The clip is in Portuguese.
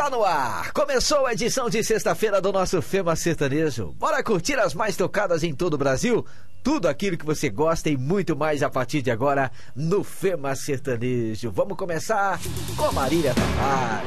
Está no ar! Começou a edição de sexta-feira do nosso Fema Sertanejo. Bora curtir as mais tocadas em todo o Brasil? Tudo aquilo que você gosta e muito mais a partir de agora no Fema Sertanejo. Vamos começar com a Marília Tavares.